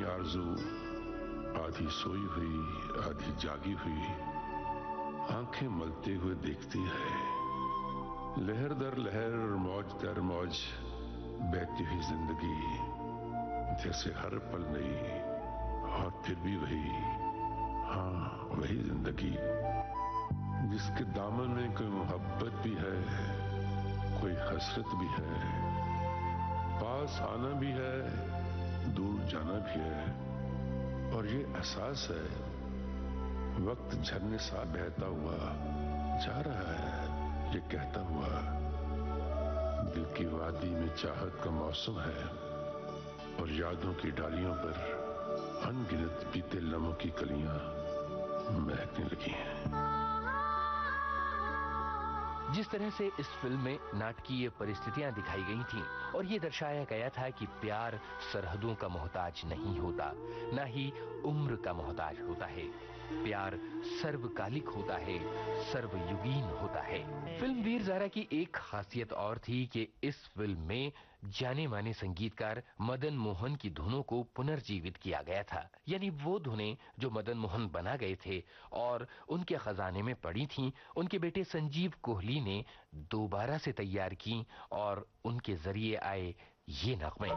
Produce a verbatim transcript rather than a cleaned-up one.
आरज़ू आधी सोई हुई आधी जागी हुई आंखें मलते हुए देखती है। लहर दर लहर मौज दर मौज बहती हुई जिंदगी, जैसे हर पल नई और फिर भी वही, हाँ वही जिंदगी जिसके दामन में कोई मोहब्बत भी है, कोई हसरत भी है, पास आना भी है, दूर जाना भी है। और ये एहसास है वक्त झरने सा बहता हुआ जा रहा है, ये कहता हुआ दिल की वादी में चाहत का मौसम है और यादों की डालियों पर अनगिनत बीते लम्हों की कलियां महकने लगी हैं। जिस तरह से इस फिल्म में नाटकीय परिस्थितियां दिखाई गई थीं और ये दर्शाया गया था कि प्यार सरहदों का मोहताज नहीं होता, न ही उम्र का मोहताज होता है। प्यार सर्वकालिक होता है, सर्वयुगीन होता है। फिल्म वीर ज़ारा की एक खासियत और थी कि इस फिल्म में जाने माने संगीतकार मदन मोहन की धुनों को पुनर्जीवित किया गया था। यानी वो धुनें जो मदन मोहन बना गए थे और उनके खजाने में पड़ी थीं, उनके बेटे संजीव कोहली ने दोबारा से तैयार की और उनके जरिए आए ये नगमे।